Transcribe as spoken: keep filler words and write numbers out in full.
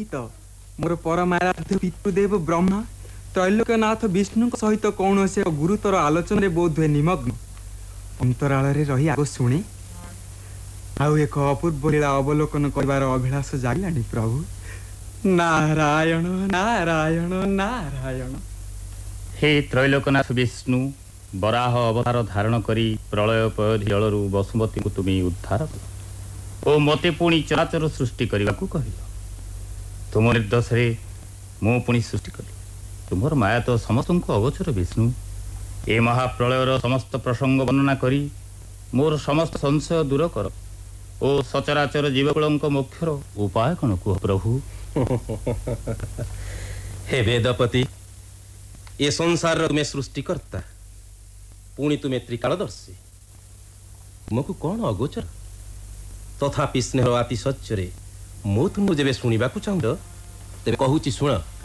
सहित मोर परमाराध्य पितृदेव ब्रह्मा त्रैलोक्यनाथ विष्णु सहित कौन से गुरुतर आलोचन बोध हुए निमग्न अंतराल रही आग शुणे आउ एक अपूर्व लीला अवलोकन कर अभिलाष जागलानी प्रभु। नारायण नारायण नारायण। हे त्रैलोकनाथ विष्णु बराह अवतार धारण करी प्रलय पयोधि जलरू वसुमती को तुम्हें उद्धार कल ओ मते पुणी चराचर सृष्टि करने को कहल। तुम निर्दोष मु पुणी सृष्टि कली। तुमर माया तो समस्त को अगोचर विष्णु। ए महाप्रलयर समस्त प्रसंग वर्णना करी मोर समस्त संशय दूर कर ओ सचराचर जीवकुल मोक्षर उपाय कौन कह प्रभु। हे वेदपति ये संसार तुम्हें सृष्टिकर्ता पुणी तुम्हें त्रिकालदर्शी तुमको कौन अगोचर तथापि स्नेह आतिशयरे मु तुमको जेबे शुणा चाहूँ तेरे कहूँ शुण।